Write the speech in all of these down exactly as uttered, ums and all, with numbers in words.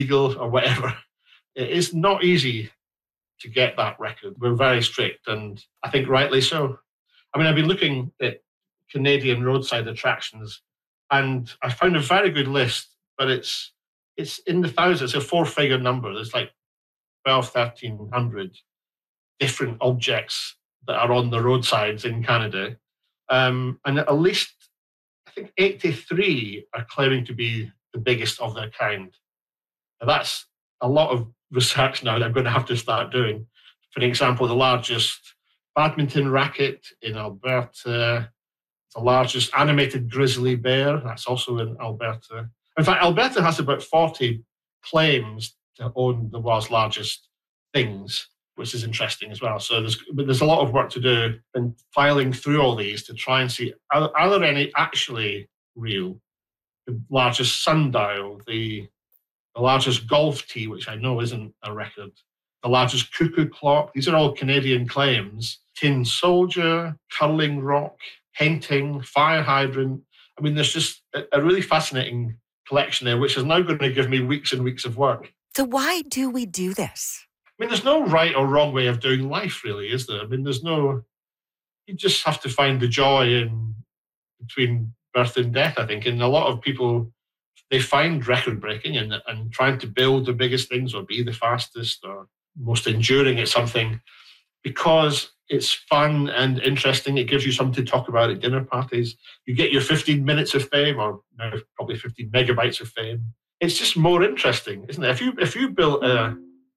illegal or whatever. It is not easy to get that record. We're very strict, and I think rightly so. I mean, I've been looking at Canadian roadside attractions, and I found a very good list, but it's it's in the thousands, a four-figure number. There's like twelve, thirteen hundred different objects that are on the roadsides in Canada. Um, and at least, I think eighty-three are claiming to be the biggest of their kind. Now, that's a lot of research now that I'm going to have to start doing. For example, the largest badminton racket in Alberta, the largest animated grizzly bear, that's also in Alberta. In fact, Alberta has about forty claims to own the world's largest things, which is interesting as well. So there's, but there's a lot of work to do in filing through all these to try and see, are, are there any actually real? The largest sundial, the, the largest golf tee, which I know isn't a record, the largest cuckoo clock. These are all Canadian claims. Tin soldier, curling rock, painting, fire hydrant. I mean, there's just a, a really fascinating collection there, which is now going to give me weeks and weeks of work. So why do we do this? I mean, there's no right or wrong way of doing life, really, is there? I mean, there's no... You just have to find the joy in between birth and death, I think. And a lot of people, they find record-breaking and, and trying to build the biggest things or be the fastest or most enduring at something because it's fun and interesting. It gives you something to talk about at dinner parties. You get your fifteen minutes of fame, or now probably fifteen megabytes of fame. It's just more interesting, isn't it? If you if you built a,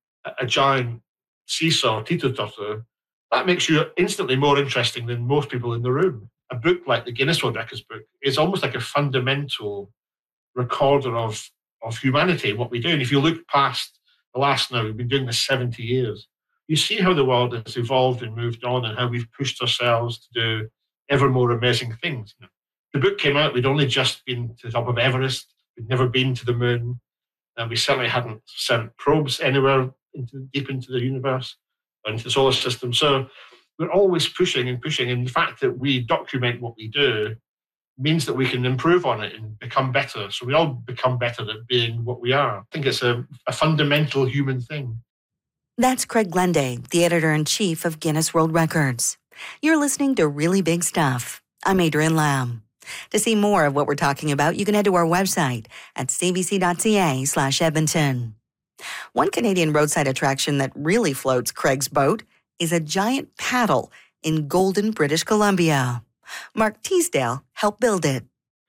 a giant seesaw, teeter-totter, that makes you instantly more interesting than most people in the room. A book like the Guinness World Records book is almost like a fundamental recorder of, of humanity, what we do. And if you look past the last now, we've been doing this seventy years, you see how the world has evolved and moved on and how we've pushed ourselves to do ever more amazing things. You know, the book came out, we'd only just been to the top of Everest, we'd never been to the moon, and we certainly hadn't sent probes anywhere into, deep into the universe or into the solar system. So we're always pushing and pushing. And the fact that we document what we do means that we can improve on it and become better. So we all become better at being what we are. I think it's a, a fundamental human thing. That's Craig Glenday, the editor-in-chief of Guinness World Records. You're listening to Really Big Stuff. I'm Adrienne Lamb. To see more of what we're talking about, you can head to our website at cbc.ca slash Edmonton. One Canadian roadside attraction that really floats Craig's boat is a giant paddle in Golden, British Columbia. Mark Teasdale helped build it.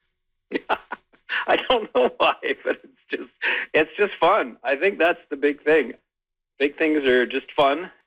I don't know why, but it's just it's just fun. I think that's the big thing. Big things are just fun,